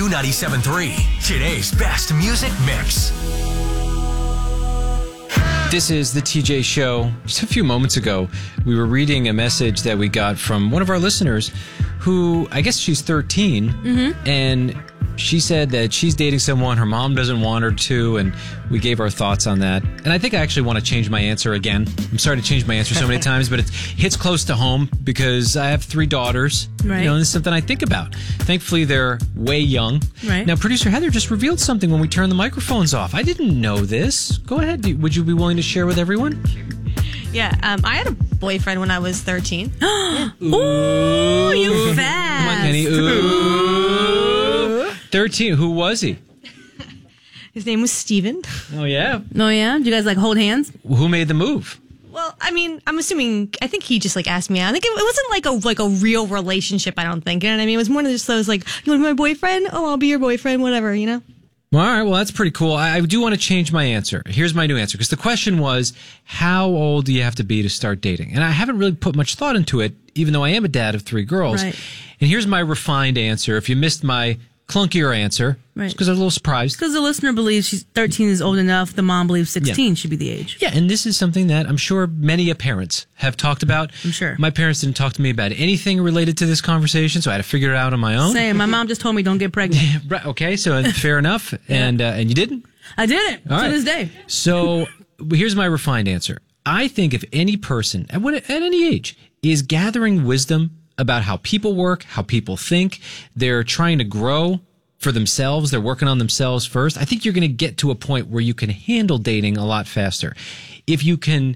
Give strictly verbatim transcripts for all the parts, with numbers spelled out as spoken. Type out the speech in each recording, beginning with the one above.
Q ninety-seven point three, today's best music mix. This is the T J Show. Just a few moments ago, we were reading a message that we got from one of our listeners who, I guess she's thirteen, mm-hmm. and she said that she's dating someone, her mom doesn't want her to, and we gave our thoughts on that. And I think I actually want to change my answer again. I'm sorry to change my answer so many times, but it hits close to home because I have three daughters. Right. You know, and it's something I think about. Thankfully, they're way young. Right. Now, producer Heather just revealed something when we turned the microphones off. I didn't know this. Go ahead. Would you be willing to share with everyone? Yeah, um, I had a boyfriend when I was thirteen. Yeah. Ooh, you fast. Come on, Kenny. Ooh. thirteen. Who was he? His name was Steven. Oh, yeah. Oh, yeah? Do you guys, like, hold hands? Who made the move? Well, I mean, I'm assuming, I think he just, like, asked me out. I think it, it wasn't, like, a like a real relationship, I don't think. You know what I mean? It was more than just those, like, you want to be my boyfriend? Oh, I'll be your boyfriend, whatever, you know? Well, all right. Well, that's pretty cool. I, I do want to change my answer. Here's my new answer. Because the question was, how old do you have to be to start dating? And I haven't really put much thought into it, even though I am a dad of three girls. Right. And here's my refined answer. If you missed my clunkier answer, Right. because I was a little surprised. Because the listener believes she's thirteen is old enough. The mom believes sixteen Yeah. should be the age. Yeah, and this is something that I'm sure many parents have talked about. I'm sure. My parents didn't talk to me about anything related to this conversation, so I had to figure it out on my own. Same. My mom just told me don't get pregnant. Right, okay, so fair enough. And uh, and you didn't? I did it All to right. this day. So here's my refined answer. I think if any person, at, what, at any age, is gathering wisdom about how people work, how people think, they're trying to grow for themselves, they're working on themselves first, I think you're going to get to a point where you can handle dating a lot faster. If you can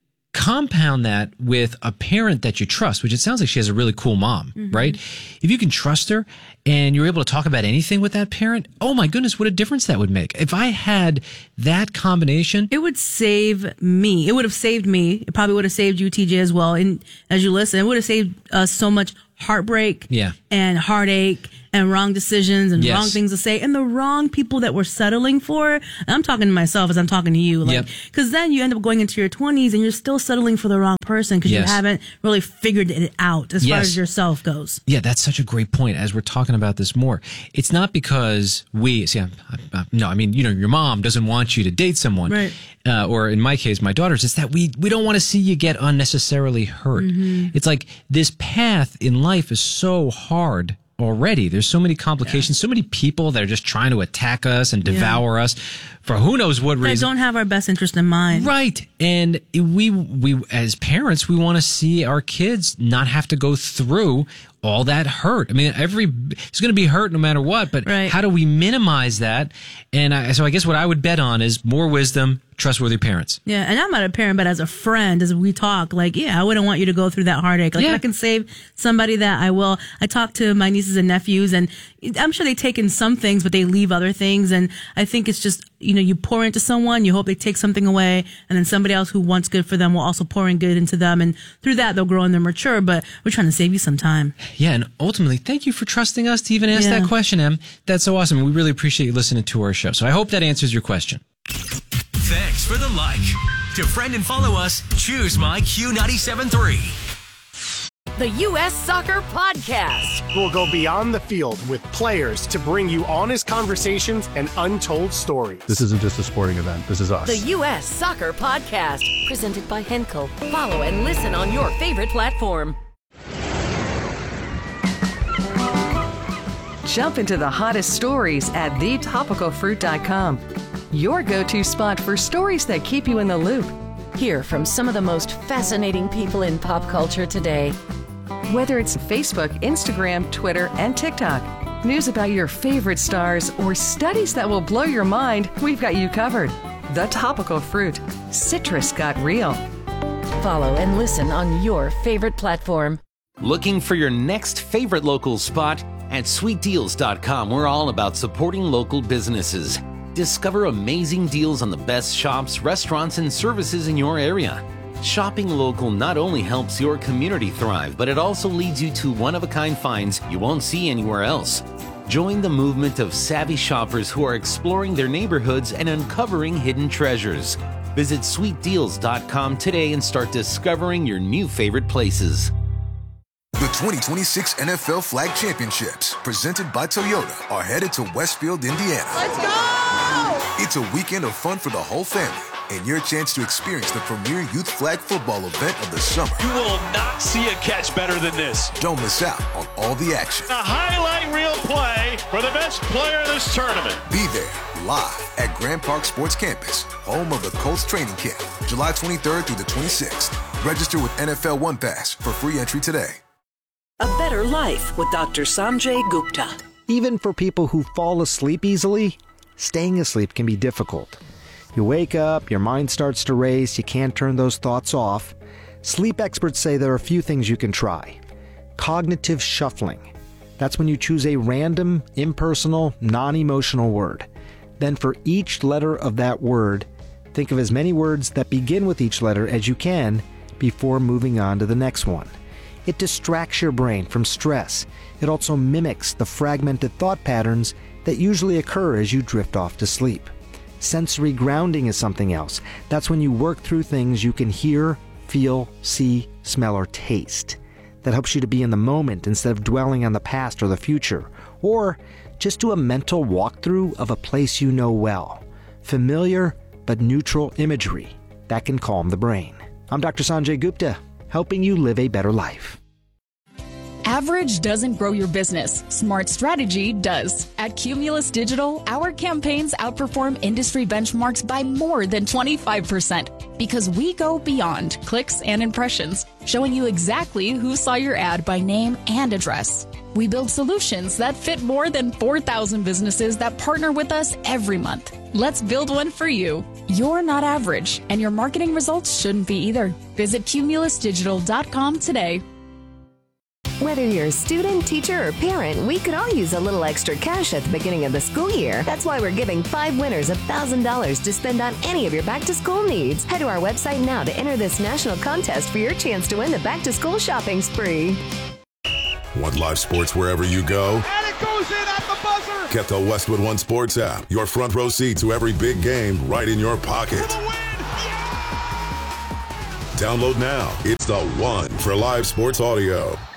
compound that with a parent that you trust, which it sounds like she has a really cool mom, mm-hmm. right? If you can trust her and you're able to talk about anything with that parent, oh my goodness, what a difference that would make. If I had that combination. It would save me. It would have saved me. It probably would have saved you, T J, as well. And as you listen, it would have saved us so much heartbreak yeah. and heartache and wrong decisions and yes. wrong things to say and the wrong people that we're settling for. And I'm talking to myself as I'm talking to you. Like, yep. Cause then you end up going into your twenties and you're still settling for the wrong person because yes. you haven't really figured it out as yes. far as yourself goes. Yeah, that's such a great point as we're talking about this more. It's not because we, see, I'm, I'm, no, I mean, you know, your mom doesn't want you to date someone. Right. Uh, or in my case, my daughters, it's that we, we don't want to see you get unnecessarily hurt. Mm-hmm. It's like this path in life is so hard already. There's so many complications, yeah. so many people that are just trying to attack us and devour yeah. us for who knows what that reason. Don't have our best interest in mind. Right. And we, we, as parents, we want to see our kids not have to go through all that hurt. I mean, every, it's going to be hurt no matter what, but right. how do we minimize that? And I, so I guess what I would bet on is more wisdom, trustworthy parents. Yeah, and I'm not a parent, but as a friend, as we talk, like, yeah, I wouldn't want you to go through that heartache. Like, yeah. if I can save somebody that, I will. I talk to my nieces and nephews, and I'm sure they take in some things, but they leave other things. And I think it's just, you know, you pour into someone, you hope they take something away, and then somebody else who wants good for them will also pour in good into them. And through that, they'll grow and they're mature, but we're trying to save you some time. Yeah, and ultimately, thank you for trusting us to even ask Yeah. that question, Em. That's so awesome. We really appreciate you listening to our show. So I hope that answers your question. Thanks for the like. To friend and follow us, choose my Q ninety-seven point three. The U S Soccer Podcast. We'll go beyond the field with players to bring you honest conversations and untold stories. This isn't just a sporting event. This is us. The U S Soccer Podcast. Presented by Henkel. Follow and listen on your favorite platform. Jump into the hottest stories at the topical fruit dot com. Your go-to spot for stories that keep you in the loop. Hear from some of the most fascinating people in pop culture today. Whether it's Facebook, Instagram, Twitter, and TikTok, news about your favorite stars, or studies that will blow your mind, we've got you covered. The Topical Fruit. Citrus got real. Follow and listen on your favorite platform. Looking for your next favorite local spot? At sweet deals dot com, we're all about supporting local businesses. Discover amazing deals on the best shops, restaurants, and services in your area. Shopping local not only helps your community thrive, but it also leads you to one-of-a-kind finds you won't see anywhere else. Join the movement of savvy shoppers who are exploring their neighborhoods and uncovering hidden treasures. Visit sweet deals dot com today and start discovering your new favorite places. The twenty twenty-six N F L Flag Championships, presented by Toyota, are headed to Westfield, Indiana. Let's go! It's a weekend of fun for the whole family, and your chance to experience the premier youth flag football event of the summer. You will not see a catch better than this. Don't miss out on all the action. A highlight reel play for the best player of this tournament. Be there, live at Grand Park Sports Campus, home of the Colts training camp, July twenty-third through the twenty-sixth. Register with N F L One Pass for free entry today. A better life with Doctor Sanjay Gupta. Even for people who fall asleep easily, staying asleep can be difficult. You wake up, your mind starts to race, you can't turn those thoughts off. Sleep experts say there are a few things you can try. Cognitive shuffling. That's when you choose a random, impersonal, non-emotional word. Then for each letter of that word, think of as many words that begin with each letter as you can before moving on to the next one. It distracts your brain from stress. It also mimics the fragmented thought patterns that usually occur as you drift off to sleep. Sensory grounding is something else. That's when you work through things you can hear, feel, see, smell, or taste. That helps you to be in the moment instead of dwelling on the past or the future. Or just do a mental walkthrough of a place you know well. Familiar but neutral imagery that can calm the brain. I'm Doctor Sanjay Gupta, helping you live a better life. Average doesn't grow your business. Smart strategy does. At Cumulus Digital, our campaigns outperform industry benchmarks by more than twenty-five percent because we go beyond clicks and impressions, showing you exactly who saw your ad by name and address. We build solutions that fit more than four thousand businesses that partner with us every month. Let's build one for you. You're not average, and your marketing results shouldn't be either. Visit cumulus digital dot com today. Whether you're a student, teacher, or parent, we could all use a little extra cash at the beginning of the school year. That's why we're giving five winners one thousand dollars to spend on any of your back-to-school needs. Head to our website now to enter this national contest for your chance to win the back-to-school shopping spree. Want live sports wherever you go? And it goes in at the buzzer! Get the Westwood One Sports app. Your front row seat to every big game right in your pocket. Download now. It's the one for live sports audio.